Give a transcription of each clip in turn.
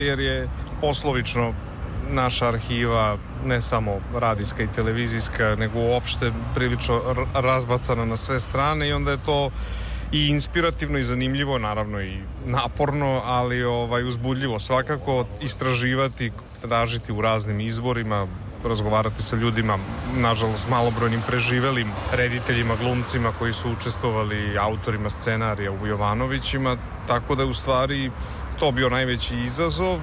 jer je poslovično naša arhiva, ne samo radijska i televizijska, nego uopšte prilično razbacana na sve strane i onda je to i inspirativno i zanimljivo, naravno i naporno, ali uzbudljivo svakako istraživati, tražiti u raznim izvorima, razgovarati sa ljudima, nažalost malobrojnim preživelim rediteljima, glumcima koji su učestvovali, autorima scenarija u Jovanovićima, tako da je u stvari to bio najveći izazov,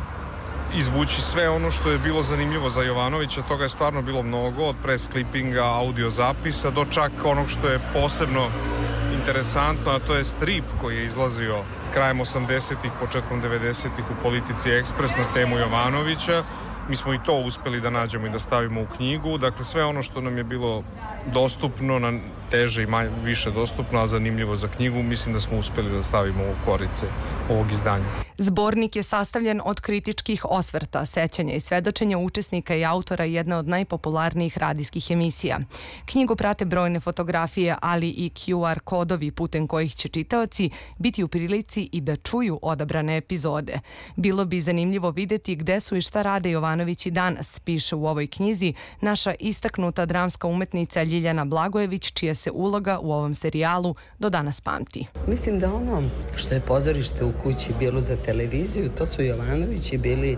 izvući sve ono što je bilo zanimljivo za Jovanovića. Toga je stvarno bilo mnogo, od press clippinga, audio zapisa do čak onog što je posebno interesantno, a to je strip koji je izlazio krajem 80-ih, početkom 90-ih u Politici Ekspres na temu Jovanovića. Mi smo i to uspeli da nađemo i da stavimo u knjigu. Dakle, sve ono što nam je bilo dostupno, na teže i više dostupno, a zanimljivo za knjigu, mislim da smo uspeli da stavimo u korice ovog izdanja. Zbornik je sastavljen od kritičkih osvrta, sećanja i svedočenja učesnika i autora jedne od najpopularnijih radijskih emisija. Knjigu prate brojne fotografije, ali i QR kodovi putem kojih će čitaoci biti u prilici i da čuju odabrane epizode. Bilo bi zanimljivo videti gde su i šta rade Jovanovići danas, piše u ovoj knjizi naša istaknuta dramska umetnica Ljiljana Blagojević, čija se uloga u ovom serijalu do danas pamti. Mislim da ono što je pozorište u kući bilo za televiziju, to su Jovanovići bili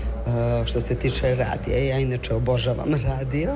što se tiče radija. Ja inače obožavam radio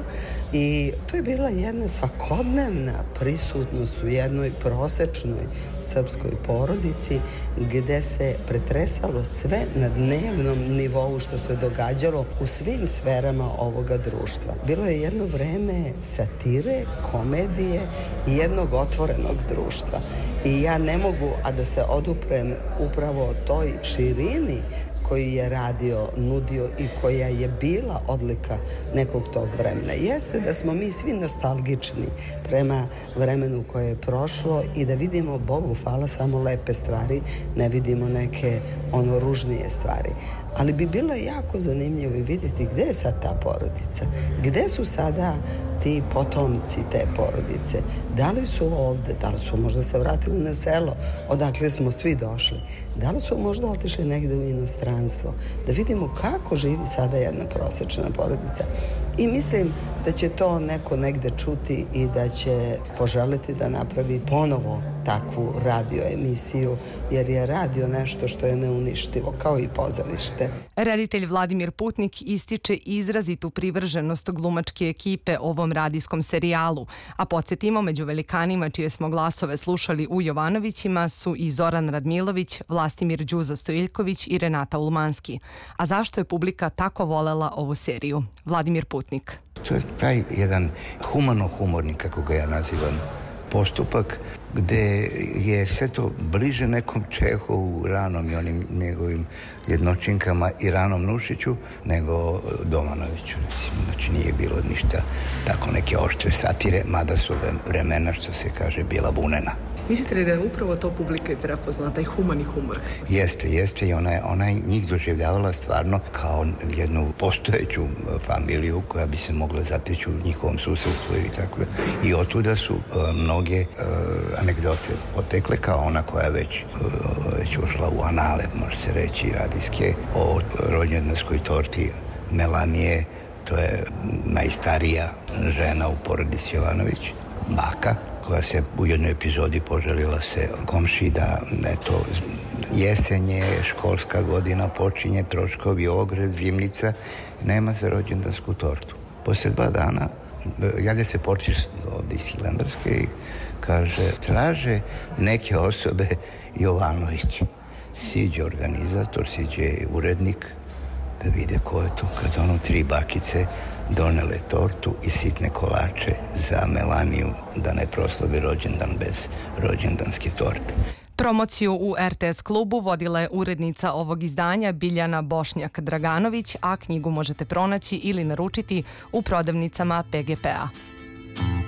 i to je bila jedna svakodnevna prisutnost u jednoj prosečnoj srpskoj porodici gde se pretresalo sve na dnevnom nivou što se događalo u svim sferama ovoga društva. Bilo je jedno vreme satire, komedije i jednog otvorenog društva. I ja ne mogu, a da se oduprem upravo toj širini koju je radio, nudio i koja je bila odlika nekog tog vremena. Jeste da smo mi svi nostalgični prema vremenu koje je prošlo i da vidimo, Bogu hvala, samo lepe stvari, ne vidimo neke ružnije stvari. Ali bi bilo jako zanimljivo vidjeti gde je sad ta porodica, gde su sada ti potomci te porodice, da li su ovde, da li su možda se vratili na selo odakle smo svi došli, da li su možda otišli negde u inostranstvo, da vidimo kako živi sada jedna prosečna porodica. I mislim da će to neko negde čuti i da će poželiti da napravi ponovo takvu radio emisiju, jer je radio nešto što je neuništivo, kao i pozorište. Reditelj Vladimir Putnik ističe izrazitu privrženost glumačke ekipe ovom radijskom serijalu, a podsjetimo, među velikanima čije smo glasove slušali u Jovanovićima su i Zoran Radmilović, Vlastimir Đuza Stojiljković i Renata Ulmanski. A zašto je publika tako volela ovu seriju? Vladimir Putnik. To je taj jedan humano-humorni, kako ga ja nazivam, postupak gde je sve to bliže nekom Čehovu, Ranom i onim njegovim jednočinkama i Ranom Nušiću nego Domanoviću, recimo. Znači nije bilo ništa tako neke oštre satire, mada su vremena, što se kaže, bila vunena. Mislite li da je upravo to publika i prepozna, taj humani humor? Jeste i ona je njih doživljavala stvarno kao jednu postojeću familiju koja bi se mogla zateći u njihovom susedstvu ili tako da. I otuda su mnoge anegdote potekle, kao ona koja je već ušla u anale, može se reći, radijske, o rođendanskoj torti Melanije. To je najstarija žena u porodici Jovanović, baka, koja se u jednoj epizodi poželila se komši da, eto, jesenje, školska godina počinje, troškovi, ogrev, zimnica, nema za rođendansku tortu. Posle 2 dana javlja se portir ovde iz Hilandarske i kaže, traže neke osobe Jovanović. Siđe organizator, siđe urednik, da vide ko je tu. Kad 3 bakice donele tortu i sitne kolače za Melaniju da ne proslavi rođendan bez rođendanske torte. Promociju u RTS klubu vodila je urednica ovog izdanja Biljana Bošnjak-Draganović, a knjigu možete pronaći ili naručiti u prodavnicama PGP-a.